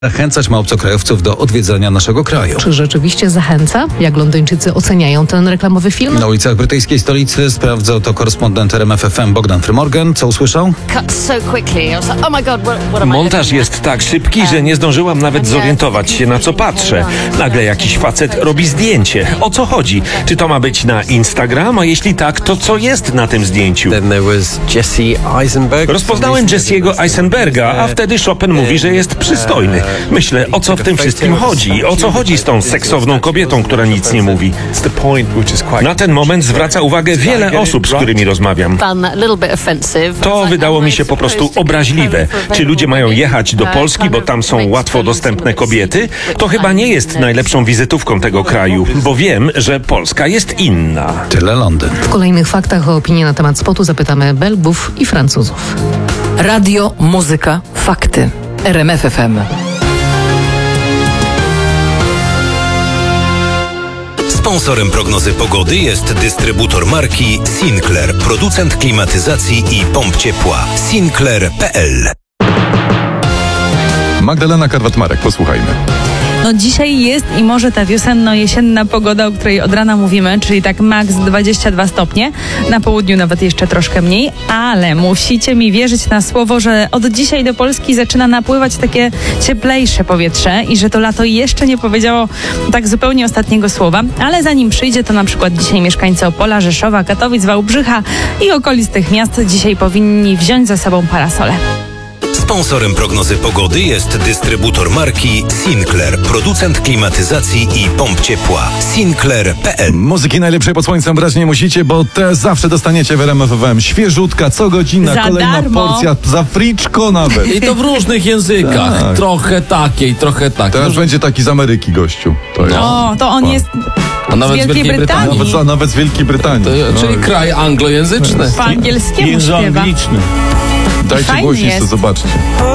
Zachęcać ma obcokrajowców do odwiedzania naszego kraju. Czy rzeczywiście zachęca? Jak Londyńczycy oceniają ten reklamowy film? Na ulicach brytyjskiej stolicy sprawdzał to korespondent RMF FM Bogdan Frymorgan. Co usłyszał? Montaż jest tak szybki, że nie zdążyłam nawet zorientować się, na co patrzę. Nagle jakiś facet robi zdjęcie. O co chodzi? Czy to ma być na Instagram? A jeśli tak, to co jest na tym zdjęciu? Rozpoznałem Jesse'ego Eisenberga, a wtedy Chopin mówi, że jest przystojny. Myślę, o co w tym wszystkim chodzi? O co chodzi z tą seksowną kobietą, która nic nie mówi? Na ten moment zwraca uwagę wiele osób, z którymi rozmawiam. To wydało mi się po prostu obraźliwe. Czy ludzie mają jechać do Polski, bo tam są łatwo dostępne kobiety? To chyba nie jest najlepszą wizytówką tego kraju, bo wiem, że Polska jest inna. Tyle Londyn. W kolejnych faktach o opinię na temat spotu zapytamy Belgów i Francuzów. Radio, muzyka, fakty. RMF FM. Sponsorem prognozy pogody jest dystrybutor marki Sinclair, producent klimatyzacji i pomp ciepła. Sinclair.pl. Magdalena Karwat-Marek, posłuchajmy. No dzisiaj jest i może ta wiosenno-jesienna pogoda, o której od rana mówimy, czyli tak maks 22 stopnie, na południu nawet jeszcze troszkę mniej, ale musicie mi wierzyć na słowo, że od dzisiaj do Polski zaczyna napływać takie cieplejsze powietrze i że to lato jeszcze nie powiedziało tak zupełnie ostatniego słowa, ale zanim przyjdzie, to na przykład dzisiaj mieszkańcy Opola, Rzeszowa, Katowic, Wałbrzycha i okolistych miast dzisiaj powinni wziąć ze sobą parasole. Sponsorem prognozy pogody jest dystrybutor marki Sinclair, producent klimatyzacji i pomp ciepła. Sinclair.pl. Muzyki najlepszej pod słońcem brać nie musicie, bo te zawsze dostaniecie w RMF FM. Świeżutka, co godzina, Za kolejna darmo. porcja, za friczko nawet. I to w różnych językach. Tak. Trochę takiej, trochę takiej. Teraz będzie taki z Ameryki gościu. To jest. O, to on jest A nawet z Wielkiej Brytanii. Nawet z Wielkiej Brytanii. Czyli kraj anglojęzyczny. Po angielskiemu śpiewa. Dajcie Fajnie głośniej, jest. to zobaczcie.